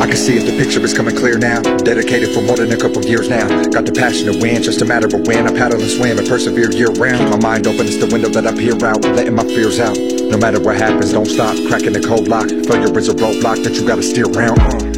I can see it, the picture is coming clear now. Dedicated for more than a couple years now. Got the passion to win, just a matter of when. I paddle and swim and persevere year round. Keep my mind open, it's the window that I peer out, letting my fears out. No matter what happens, don't stop, cracking the code lock. Failure is a roadblock that you gotta steer around.